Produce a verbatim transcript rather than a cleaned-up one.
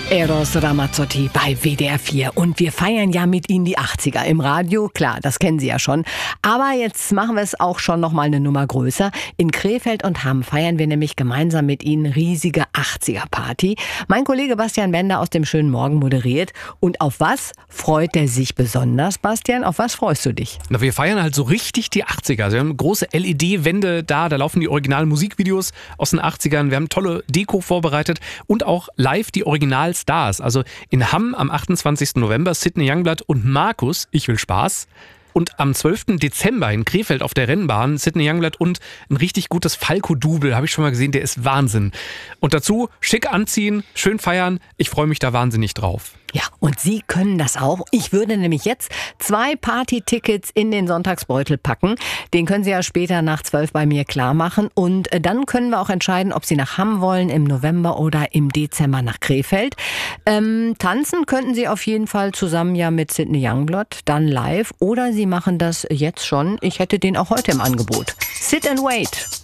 Eros Ramazzotti bei W D R vier. Und wir feiern ja mit Ihnen die achtziger im Radio. Klar, das kennen Sie ja schon. Aber jetzt machen wir es auch schon noch mal eine Nummer größer. In Krefeld und Hamm feiern wir nämlich gemeinsam mit Ihnen riesige achtziger-Party. Mein Kollege Bastian Bender aus dem Schönen Morgen moderiert. Und auf was freut er sich besonders, Bastian? Auf was freust du dich? Na, wir feiern halt so richtig die achtziger. Also wir haben große L E D-Wände da, da laufen die originalen Musikvideos aus den achtzigern. Wir haben tolle Deko vorbereitet und auch live die Originalstars. Also in Hamm am achtundzwanzigsten November Sidney Youngblood und Markus, ich will Spaß. Und am zwölften Dezember in Krefeld auf der Rennbahn Sidney Youngblood und ein richtig gutes Falco-Double, habe ich schon mal gesehen, der ist Wahnsinn. Und dazu schick anziehen, schön feiern, ich freue mich da wahnsinnig drauf. Ja, und Sie können das auch. Ich würde nämlich jetzt zwei Party-Tickets in den Sonntagsbeutel packen. Den können Sie ja später nach zwölf bei mir klar machen. Und dann können wir auch entscheiden, ob Sie nach Hamm wollen im November oder im Dezember nach Krefeld. Ähm, tanzen könnten Sie auf jeden Fall zusammen ja mit Sidney Youngblood, dann live. Oder Sie machen das jetzt schon. Ich hätte den auch heute im Angebot. Sit and Wait.